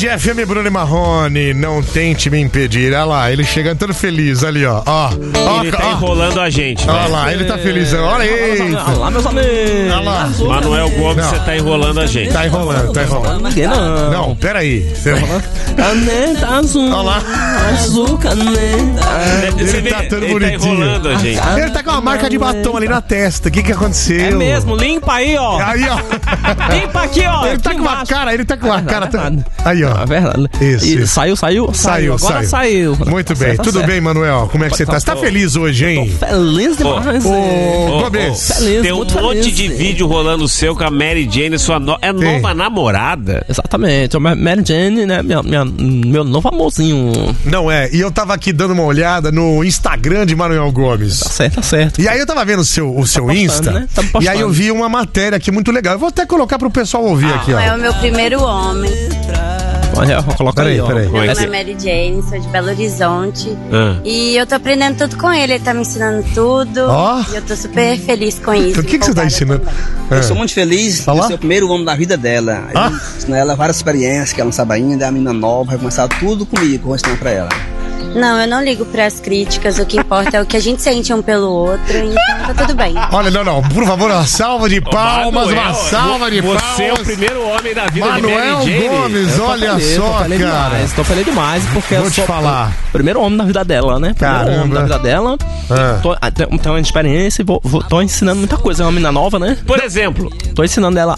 Band FM, Bruno e Marrone, não tente me impedir. Olha lá, ele chegando todo feliz ali, ó. Ele tá enrolando a gente. Olha lá, ele tá feliz. Olha aí. Olha lá, meus amigos. Olha lá. Manuel Gomes, você tá enrolando a gente. Tá enrolando. Ninguém não. Não, peraí. Caneta azul. Olha lá. Azul, caneta. Ele tá todo ele bonitinho. tá enrolando a gente. Ele tá com uma marca de batom ali na testa. O que aconteceu? É mesmo, limpa aí, ó. Aí, ó. Limpa aqui, ó. Ele tá aqui com uma embaixo. cara, ele tá com uma cara. verdade. Aí, ó. É verdade. Isso. Saiu. Agora saiu. Muito bem. Tá Tudo certo. bem, Manuel? Como é que você tá? Você tá feliz hoje, hein? Feliz demais. Gomes. Feliz, Tem um muito monte feliz. de vídeo rolando seu com a Mary Jane, sua nova namorada. Exatamente. Mary Jane, né? Meu novo amorzinho. Não é. E eu tava aqui dando uma olhada no Instagram de Manuel Gomes. Tá certo. E aí eu tava vendo o seu postando, Insta, né? Tamo postando. e aí eu vi uma matéria aqui muito legal. Eu vou até colocar pro pessoal ouvir aqui, ó. É o meu primeiro homem. Olha, coloca aí, ó. Peraí. Meu nome Esse- é Mary Jane, sou de Belo Horizonte. Ah. E eu tô aprendendo tudo com ele tá me ensinando tudo. Ó. E eu tô super feliz com isso. O que você tá empolgada ensinando? também. Eu sou muito feliz Olha lá. de ser o primeiro homem da vida dela. Ah. Eu ensino ela várias experiências que ela não sabe ainda, é uma menina nova, vai começar tudo comigo, vou ensinar pra ela. Não, eu não ligo pras críticas, o que importa é o que a gente sente um pelo outro, então tá tudo bem. Olha, não, por favor, uma salva de palmas, uma salva de palmas. Você é o primeiro homem da vida Manuel de Mary Jane. Gomes, olha só, cara. Tô feliz demais, porque Vou eu te sou falar. o primeiro homem da vida dela, né? Primeiro Caramba. homem da vida dela. Tenho uma experiência e tô ensinando muita coisa. É uma menina nova, né? Por exemplo, Tô ensinando ela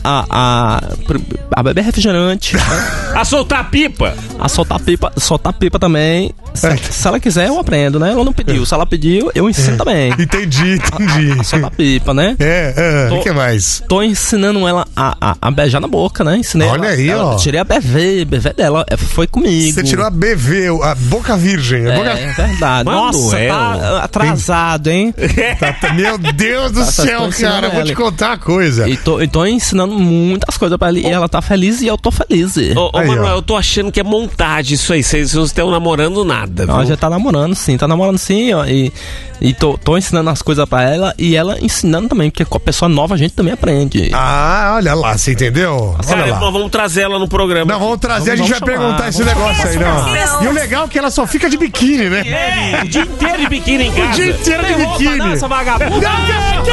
a beber refrigerante, a soltar pipa. a soltar pipa também. Se ela quiser, eu aprendo, né? Ela não pediu. Se ela pediu, eu ensino também. Entendi. A soltar pipa, né? O que mais? Tô ensinando ela a beijar na boca, né? Ensinei Olha ela, aí, ó. Tirei a BV dela, foi comigo. Você tirou a BV, a boca virgem. A boca... É verdade. Manuel. Nossa, tá atrasado, hein? Meu Deus do Tá, céu, tô ensinando cara. Eu vou ela. te contar uma coisa. E tô ensinando muitas coisas pra ela. E ela tá feliz e eu tô feliz. Ô, Aí, Manuel, ó. eu tô achando que é montagem isso aí. Vocês não estão namorando nada, viu? Ela já tá namorando sim, ó. E tô ensinando as coisas pra ela e ela ensinando também, porque com a pessoa nova a gente também aprende. Olha lá, você entendeu? Olha Cara, lá. nós vamos trazer ela no programa. Não, vamos trazer, a gente vai Vamos perguntar chamar, esse negócio aí, não. E o legal é que ela só fica de biquíni, né? É, o dia inteiro de biquíni em casa. O dia inteiro de Tem roupa biquíni. não, essa vagabunda. Não,